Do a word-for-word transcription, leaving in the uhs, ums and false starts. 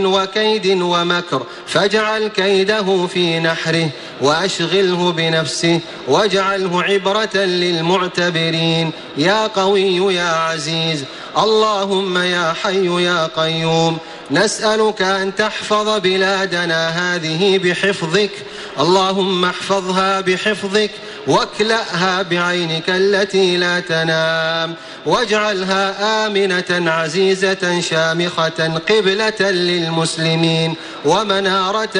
وكيد ومكر، فاجعل كيده في نحره وأشغله بنفسه واجعله عبرة للمعتبرين. يا قوي يا عزيز، اللهم يا حي يا قيوم، نسألك أن تحفظ بلادنا هذه بحفظك، اللهم احفظها بحفظك واكلأها بعينك التي لا تنام، واجعلها آمنة عزيزة شامخة قبلة للمسلمين ومنارة